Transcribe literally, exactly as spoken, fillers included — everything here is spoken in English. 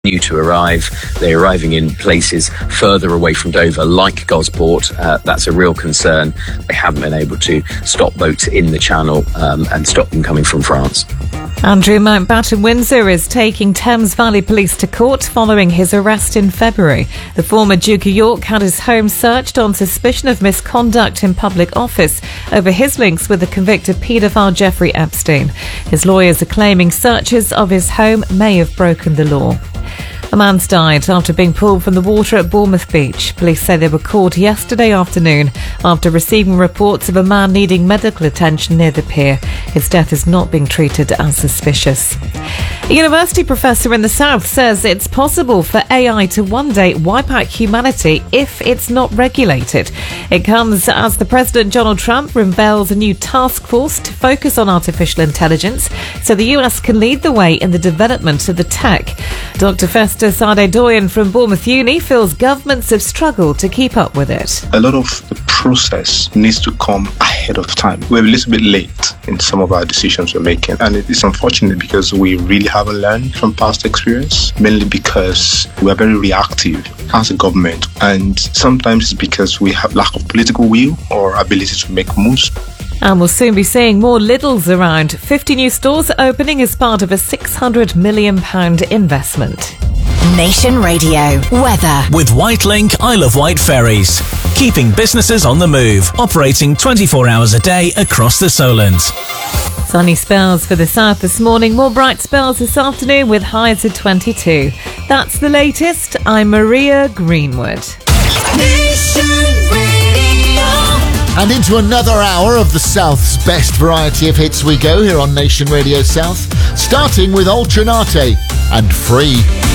New to arrive. They're arriving in places further away from Dover, like Gosport. Uh, that's a real concern. They haven't been able to stop boats in the channel um, and stop them coming from France. Andrew Mountbatten Windsor is taking Thames Valley Police to court following his arrest in February. The former Duke of York had his home searched on suspicion of misconduct in public office over his links with the convicted paedophile Jeffrey Epstein. His lawyers are claiming searches of his home may have broken the law. A man's died after being pulled from the water at Bournemouth Beach. Police say they were called yesterday afternoon after receiving reports of a man needing medical attention near the pier. His death is not being treated as suspicious. A university professor in the south says it's possible for A I to one day wipe out humanity if it's not regulated. It comes as the President Donald Trump unveils a new task force to focus on artificial intelligence so the U S can lead the way in the development of the tech. Doctor Festus Adedoyan from Bournemouth Uni feels governments have struggled to keep up with it. A lot of the process needs to come ahead of time. We're a little bit late in some of our decisions we're making, and it is unfortunate because we really haven't learned from past experience, mainly because we're very reactive as a government, and sometimes it's because we have lack of political will or ability to make moves. And we'll soon be seeing more Lidls around. fifty new stores opening as part of a six hundred million pounds investment. Nation Radio weather with Whitelink Isle of Wight ferries, keeping businesses on the move, operating twenty-four hours a day across the Solent. Sunny spells for the south this morning, more bright spells this afternoon with highs of twenty-two. That's the latest. I'm Maria Greenwood. Nation Radio. And into another hour of the South's best variety of hits we go here on Nation Radio South, starting with Ultranate and Free.